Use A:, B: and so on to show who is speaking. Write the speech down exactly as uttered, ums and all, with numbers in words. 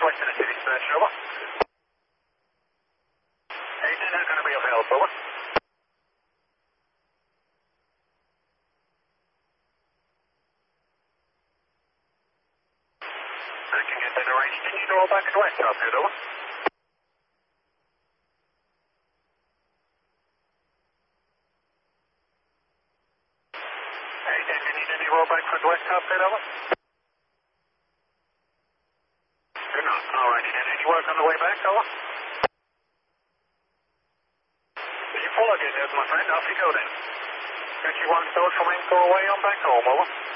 A: west of the city, search, over. Hey, ten, how can I be of help, over? I can get that arranged. Can you roll back to west, outfit, over? Hey, ten, can you do me roll back for the west, outfit, over? You're not. Alrighty, then. Any work on the way back, over? You full again, there's my friend. Off you go, then. Got you one stowed from Inco away on back home, over?